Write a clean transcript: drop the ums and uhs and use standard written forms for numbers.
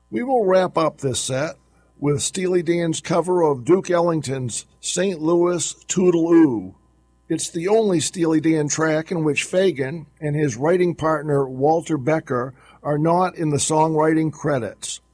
We will wrap up this set with Steely Dan's cover of Duke Ellington's St. Louis Toodle-Oo. It's the only Steely Dan track in which Fagen and his writing partner Walter Becker are not in the songwriting credits.